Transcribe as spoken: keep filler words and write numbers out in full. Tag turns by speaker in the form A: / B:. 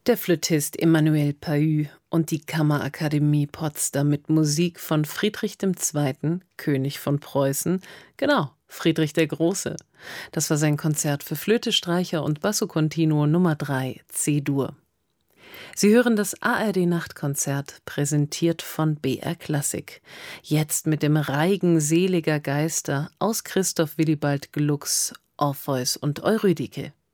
A: Der Flötist Emanuel Pahud und die Kammerakademie Potsdam mit Musik von Friedrich der Zweite., König von Preußen, genau, Friedrich der Große. Das war sein Konzert für Flöte, Streicher und Basso Continuo Nummer drei, C-Dur. Sie hören das A R D-Nachtkonzert, präsentiert von B R Klassik. Jetzt mit dem Reigen seliger Geister aus Christoph Willibald Glucks Orpheus und Eurydike.